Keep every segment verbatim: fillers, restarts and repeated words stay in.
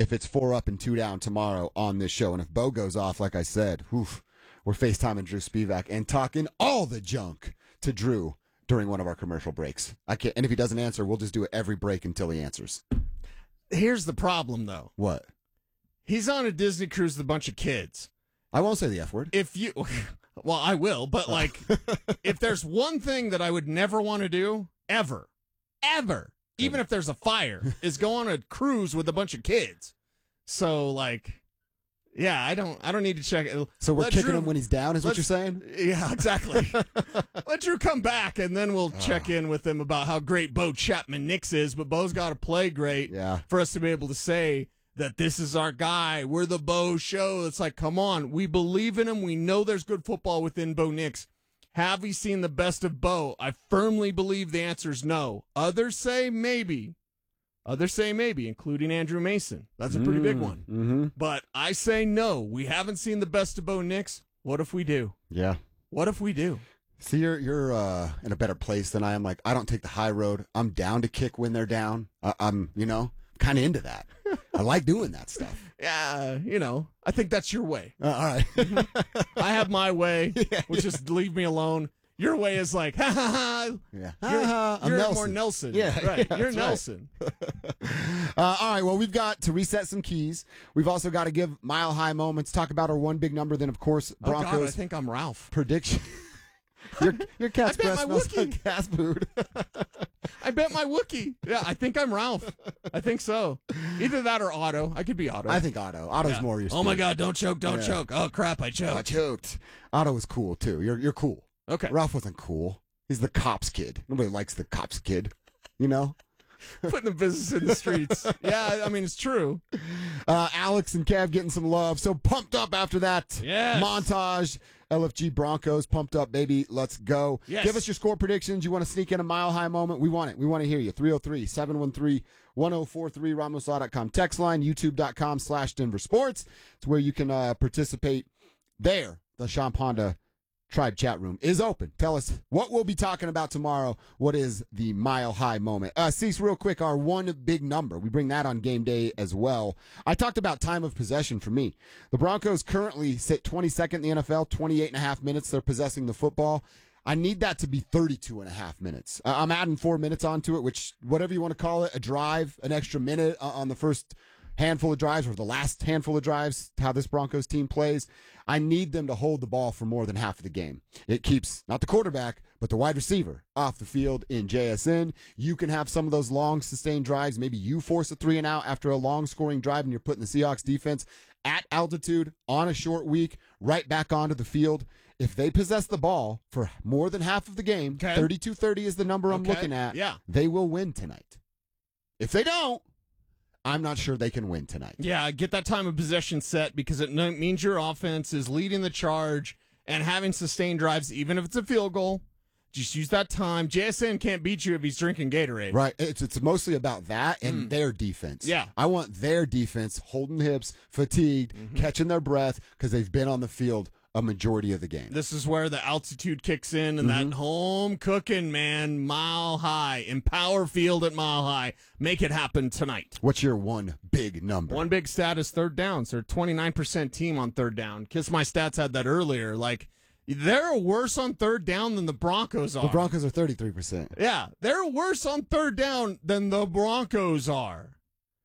if it's four up and two down tomorrow on this show. And if Bo goes off, like I said, oof, we're FaceTiming Drew Spivak and talking all the junk to Drew during one of our commercial breaks. I can't, and if he doesn't answer, we'll just do it every break until he answers. Here's the problem, though. What? He's on a Disney cruise with a bunch of kids. I won't say the F word. If you, well, I will, but like, if there's one thing that I would never want to do, ever, ever, even if there's a fire, is go on a cruise with a bunch of kids. So, like, yeah, I don't, I don't need to check it. So we're Let kicking Drew, him when he's down, is what you're saying? Yeah, exactly. Let Drew come back, and then we'll oh. check in with him about how great Bo Chapman-Nix is. But Bo's got to play great yeah. for us to be able to say that this is our guy. We're the Bo show. It's like, come on. We believe in him. We know there's good football within Bo Nix. Have we seen the best of Bo? I firmly believe the answer is no. Others say maybe. Others say maybe, including Andrew Mason. That's a pretty mm, big one. Mm-hmm. But I say no. We haven't seen the best of Bo Nix. What if we do? Yeah. What if we do? See, you're you're uh, in a better place than I am. Like, I don't take the high road. I'm down to kick when they're down. I, I'm, you know, kind of into that. I like doing that stuff. Yeah, you know, I think that's your way. Uh, all right. Mm-hmm. I have my way, yeah, which yeah. is leave me alone. Your way is like, ha ha ha. Yeah. You're, uh, you're Nelson. more Nelson. Yeah. Right. Yeah, you're Nelson. Right. uh, all right. Well, we've got to reset some keys. We've also got to give mile high moments, talk about our one big number. Then, of course, Broncos. Oh God, I think I'm Ralph. Prediction. your, your cat's I bet breath my smells Wookiee. like cat food. I bet my Wookiee. Yeah, I think I'm Ralph. I think so. Either that or Otto. I could be Otto. I think Otto. Otto's yeah. more your Oh my God, don't choke, don't yeah. choke. Oh crap, I choked. I choked. Otto was cool too. You're you're cool. Okay. Ralph wasn't cool. He's the cops kid. Nobody likes the cops kid. You know? Putting the business in the streets. Yeah, I mean, it's true. Uh, Alex and Kev getting some love. So pumped up after that yes. montage. L F G Broncos, pumped up, baby. Let's go. Yes. Give us your score predictions. You want to sneak in a mile high moment? We want it. We want to hear you. three oh three, seven one three, one oh four three, ramos law dot com text line, youtube.com slash Denver Sports. It's where you can uh, participate there. The Sean Honda Tribe chat room is open. Tell us what we'll be talking about tomorrow. What is the mile high moment? Uh, Cease, real quick, our one big number. We bring that on game day as well. I talked about time of possession for me. The Broncos currently sit twenty-second in the N F L, twenty-eight and a half minutes they're possessing the football. I need that to be thirty-two and a half minutes. Uh, I'm adding four minutes onto it, which whatever you want to call it, a drive, an extra minute uh, on the first handful of drives or the last handful of drives, how this Broncos team plays. I need them to hold the ball for more than half of the game. It keeps not the quarterback, but the wide receiver off the field in J S N. You can have some of those long sustained drives. Maybe you force a three and out after a long scoring drive and you're putting the Seahawks defense at altitude on a short week right back onto the field. If they possess the ball for more than half of the game, okay. thirty-two thirty is the number I'm okay. looking at. Yeah. They will win tonight. If they don't, I'm not sure they can win tonight. Yeah, get that time of possession set because it means your offense is leading the charge and having sustained drives, even if it's a field goal. Just use that time. J S N can't beat you if he's drinking Gatorade. Right. It's it's mostly about that and mm. their defense. Yeah. I want their defense holding hips, fatigued, mm-hmm. catching their breath because they've been on the field a majority of the game. This is where the altitude kicks in and mm-hmm. that home cooking, man, mile high, Empower Field at Mile High. Make it happen tonight. What's your one big number? One big stat is third downs. They're a twenty-nine percent team on third down. Kiss My Stats had that earlier. Like, they're worse on third down than the Broncos are. The Broncos are thirty-three percent. Yeah, they're worse on third down than the Broncos are.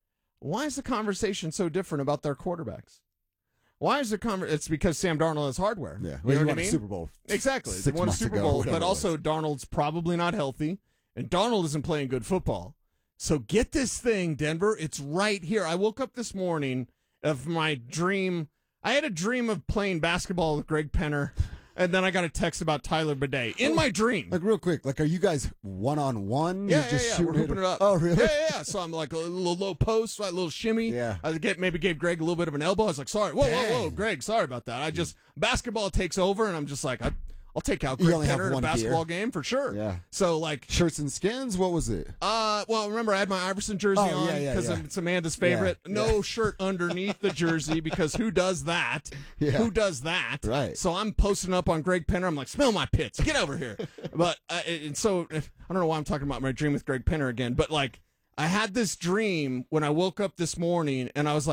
Why is the conversation so different about their quarterbacks? Why is the conver- It's because Sam Darnold has hardware. Yeah, well, you know won what I mean? Super Bowl. Exactly. Six They won a months Super ago, Bowl, but it also was. Darnold's probably not healthy, and Darnold isn't playing good football. So get this thing, Denver. It's right here. I woke up this morning of my dream. I had a dream of playing basketball with Greg Penner. And then I got a text about Tyler Bidet in my dream. Like, real quick, like, are you guys one-on-one? Yeah, You're yeah, just yeah. shooting We're hooping it up. Oh, really? Yeah, yeah, yeah. So I'm like a little low post, right, a little shimmy. Yeah. I get, maybe gave Greg a little bit of an elbow. I was like, sorry. Whoa, Dang. whoa, whoa, Greg, sorry about that. I just, basketball takes over, and I'm just like, I, I'll take out You Greg only have Penner in a one basketball gear. game for sure. Yeah. So, like, Shirts and skins? What was it? Uh, well, remember I had my Iverson jersey Oh, on yeah, yeah, because yeah. it's Amanda's favorite. Yeah, no yeah. shirt underneath the jersey because who does that? Yeah. Who does that? Right. So I'm posting up on Greg Penner. I'm like, smell my pits. Get over here. But uh, and so I don't know why I'm talking about my dream with Greg Penner again. But like, I had this dream when I woke up this morning, and I was like.